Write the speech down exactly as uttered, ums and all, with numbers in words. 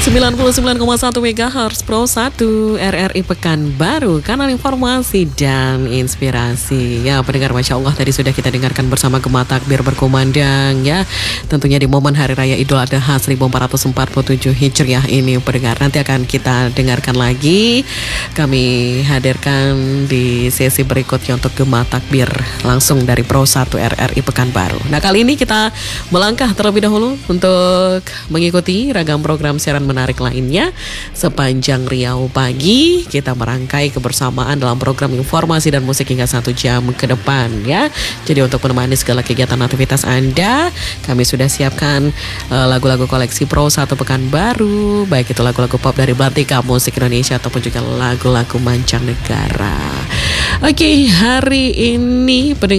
sembilan puluh sembilan koma satu megahertz Pro satu R R I Pekanbaru, kanal informasi dan inspirasi. Ya pendengar, Masya Allah, tadi sudah kita dengarkan bersama Gema Takbir berkumandang ya. Tentunya di momen Hari Raya Idul Adha seribu empat ratus empat puluh tujuh Hijriah ini pendengar. Nanti akan kita dengarkan lagi. Kami hadirkan di sesi berikutnya untuk Gema Takbir langsung dari Pro satu R R I Pekanbaru. Nah, kali ini kita melangkah terlebih dahulu untuk mengikuti ragam program siaran menarik lainnya sepanjang Riau Pagi. Kita merangkai kebersamaan dalam program informasi dan musik hingga satu jam ke depan ya. Jadi untuk menemani segala kegiatan aktivitas Anda, kami sudah siapkan uh, lagu-lagu koleksi Pro satu Pekanbaru, baik itu lagu-lagu pop dari Belantika Musik Indonesia ataupun juga lagu-lagu mancanegara. Oke, hari ini pendengar